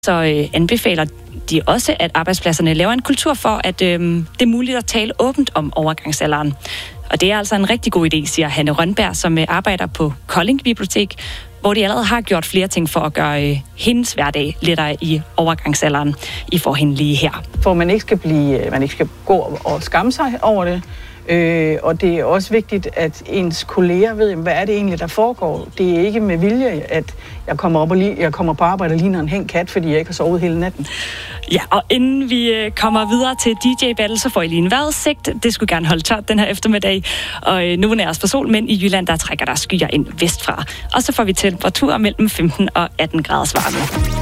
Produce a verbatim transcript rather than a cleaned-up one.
Så øh, anbefaler de også, at arbejdspladserne laver en kultur for, at øh, det er muligt at tale åbent om overgangsalderen. Og det er altså en rigtig god idé, siger Hanne Rønberg, som øh, arbejder på Kolding Bibliotek, hvor de allerede har gjort flere ting for at gøre øh, hendes hverdag lettere i overgangsalderen. I får hende lige her. For man ikke skal blive, man ikke skal gå og skamme sig over det. Øh, og det er også vigtigt, at ens kolleger ved, hvad er det egentlig, der foregår. Det er ikke med vilje, at jeg kommer, op og li- jeg kommer på arbejde og ligner en hængt kat, fordi jeg ikke har sovet hele natten. Ja, og inden vi kommer videre til D J-battle, så får I lige en vejrudsigt. Det skulle gerne holde tørt den her eftermiddag. Og nu er os for sol, men i Jylland, der trækker der skyer ind vestfra. Og så får vi temperaturer mellem femten og atten graders varme.